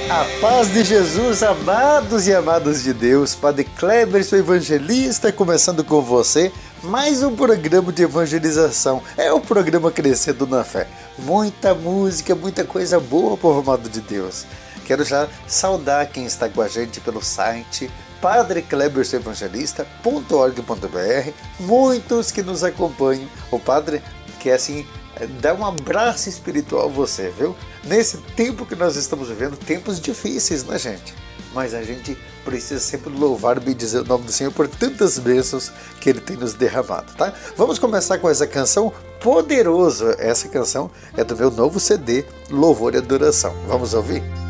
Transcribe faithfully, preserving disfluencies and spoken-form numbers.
A paz de Jesus, amados e amadas de Deus, Padre Kleber, sou evangelista, começando com você, mais um programa de evangelização, é o programa Crescendo na Fé. Muita música, muita coisa boa, povo amado de Deus. Quero já saudar quem está com a gente pelo site padre kleber sou evangelista ponto org ponto br, muitos que nos acompanham. O Padre quer assim dar um abraço espiritual a você, viu? Nesse tempo que nós estamos vivendo, tempos difíceis, né, gente? Mas a gente precisa sempre louvar e bendizer o nome do Senhor por tantas bênçãos que Ele tem nos derramado, tá? Vamos começar com essa canção Poderoso. Essa canção é do meu novo C D, Louvor e Adoração. Vamos ouvir?